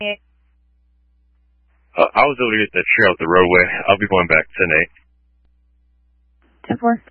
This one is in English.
I was able to get that chair out the roadway. I'll be going back tonight. 10-4.